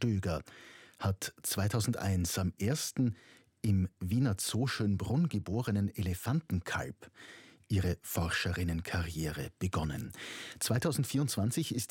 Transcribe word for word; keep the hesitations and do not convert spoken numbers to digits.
Stöger hat zweitausendeins am ersten im Wiener Zoo Schönbrunn geborenen Elefantenkalb ihre Forscherinnenkarriere begonnen. zweitausendvierundzwanzig ist